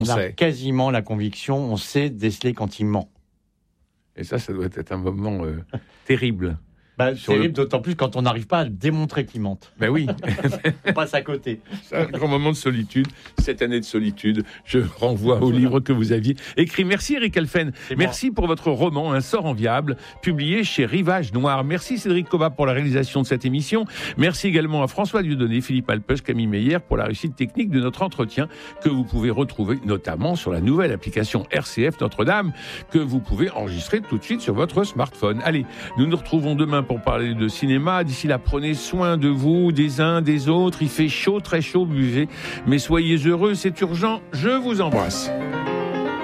On a quasiment la conviction, on sait déceler quand il ment. Et ça doit être un moment terrible. Terrible, d'autant plus quand on n'arrive pas à démontrer qu'il mente. Ben oui. On passe à côté. C'est un grand moment de solitude. Cette année de solitude, je renvoie au livre que vous aviez écrit. Merci Eric Elfen. Merci pour votre roman Un sort enviable, publié chez Rivage Noir. Merci Cédric Kova pour la réalisation de cette émission. Merci également à François Dieudonné, Philippe Alpeuch, Camille Meyer pour la réussite technique de notre entretien que vous pouvez retrouver notamment sur la nouvelle application RCF Notre-Dame que vous pouvez enregistrer tout de suite sur votre smartphone. Allez, nous nous retrouvons demain pour parler de cinéma. D'ici là, prenez soin de vous, des uns, des autres. Il fait chaud, très chaud, buvez. Mais soyez heureux, c'est urgent. Je vous embrasse.